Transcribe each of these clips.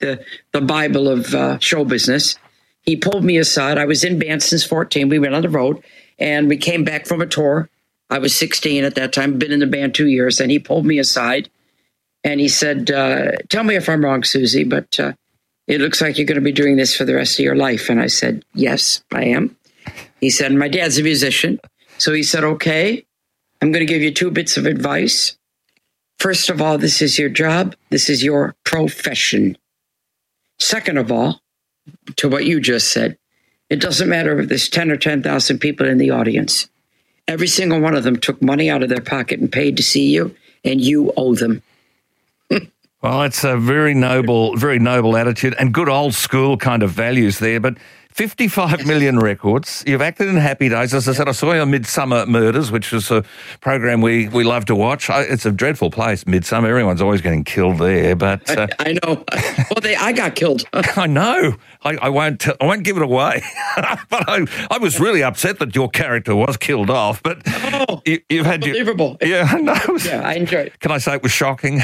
the Bible of show business. He pulled me aside. I was in band since 14. We went on the road, and we came back from a tour. I was 16 at that time, been in the band 2 years, and he pulled me aside, and he said, tell me if I'm wrong, Susie, but it looks like you're going to be doing this for the rest of your life. And I said, yes, I am. He said, my dad's a musician. So he said, okay, I'm going to give you 2 bits of advice. First of all, this is your job. This is your profession. Second of all, to what you just said, it doesn't matter if there's 10 or 10,000 people in the audience. Every single one of them took money out of their pocket and paid to see you, and you owe them. Well, it's a very noble attitude and good old school kind of values there. But 55 million records. You've acted in Happy Days. As I said, I saw you on Midsummer Murders, which was a program we love to watch. It's a dreadful place, Midsummer. Everyone's always getting killed there. But I know. Well, I got killed. I know. I won't give it away. But I was really upset that your character was killed off. But you've had unbelievable. Yeah, I know. Yeah, I enjoyed it. Can I say it was shocking?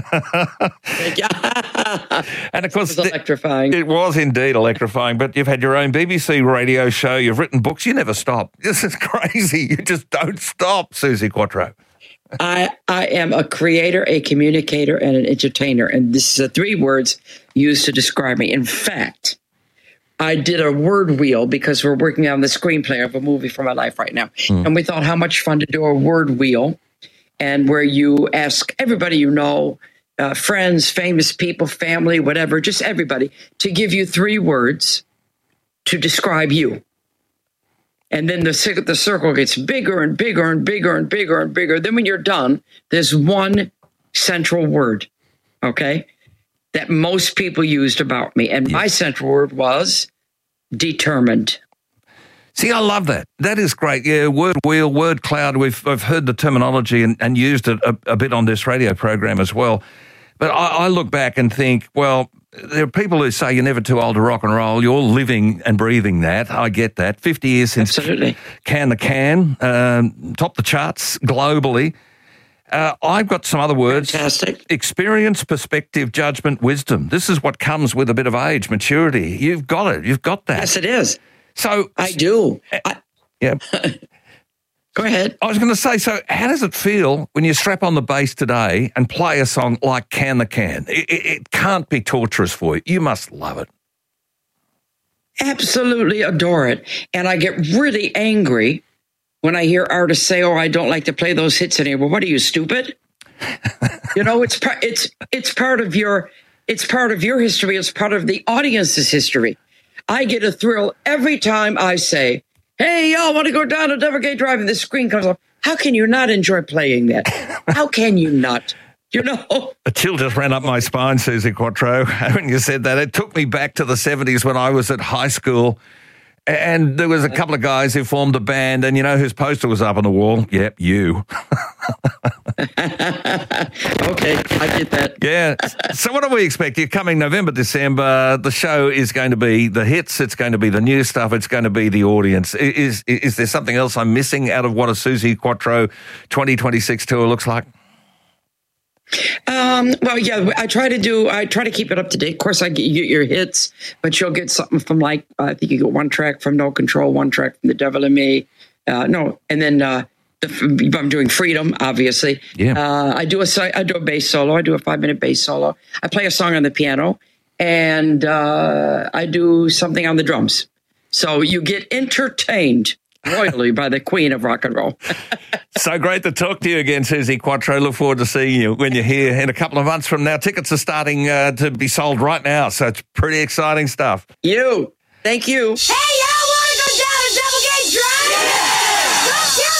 And of course, it was electrifying. It was indeed electrifying. But you've had your own BBC radio show. You've written books. You never stop. This is crazy. You just don't stop, Suzi Quatro. I am a creator, a communicator, and an entertainer. And this is the 3 words used to describe me. In fact, I did a word wheel because we're working on the screenplay of a movie for my life right now. And we thought how much fun to do a word wheel, and where you ask everybody you know, friends, famous people, family, whatever, just everybody, to give you 3 words to describe you. And then the circle gets bigger and bigger and bigger and bigger and bigger. Then when you're done, there's one central word, okay, that most people used about me. And my central word was determined. See, I love that. That is great. Yeah, word wheel, word cloud. I've heard the terminology and used it a bit on this radio program as well. But I look back and think, well, there are people who say you're never too old to rock and roll. You're living and breathing that. I get that. 50 years since Absolutely. Can the Can, topped the charts globally. I've got some other words. Fantastic. Experience, perspective, judgment, wisdom. This is what comes with a bit of age, maturity. You've got it. You've got that. Yes, it is. So I do. Yeah. Go ahead. I was going to say, so how does it feel when you strap on the bass today and play a song like Can the Can? It can't be torturous for you. You must love it. Absolutely adore it. And I get really angry when I hear artists say, "Oh, I don't like to play those hits anymore." What are you, stupid? You know, it's part of your history. It's part of the audience's history. I get a thrill every time I say, "Hey, y'all want to go down to Devergate Drive?" and the screen comes up. How can you not enjoy playing that? How can you not? You know? A chill just ran up my spine, Suzi Quatro, when you said that. It took me back to the 70s when I was at high school. And there was a couple of guys who formed a band, and you know whose poster was up on the wall? Yep, you. Okay, I get that. Yeah. So what do we expect? You're coming November, December. The show is going to be the hits. It's going to be the new stuff. It's going to be the audience. Is there something else I'm missing out of what a Suzi Quatro 2026 tour looks like? Well, yeah, I try to keep it up to date. Of course, you get your hits, but you'll get something from, like, I think you get one track from No Control, one track from The Devil in Me. And then I'm doing Freedom, obviously. Yeah. I do a bass solo. I do a 5-minute bass solo. I play a song on the piano, and I do something on the drums. So you get entertained royally by the queen of rock and roll. So great to talk to you again, Suzi Quatro. Look forward to seeing you when you're here in a couple of months from now. Tickets are starting to be sold right now, so it's pretty exciting stuff. Thank you. Hey, y'all want to go down to Doublegate Drive? Yeah!